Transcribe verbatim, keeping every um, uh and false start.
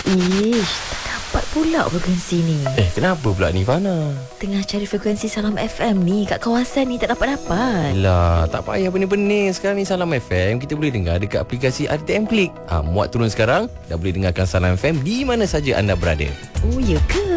Ish, tak dapat pula frekuensi ni. Eh, kenapa pula ni, Fana? Tengah cari frekuensi Salam F M ni kat kawasan ni tak dapat-dapat. Lah, tak payah benih-benih. Sekarang ni Salam F M kita boleh dengar dekat aplikasi R T M Klik. Ha, muat turun sekarang, dah boleh dengarkan Salam F M di mana saja anda berada. Oh, ya ke?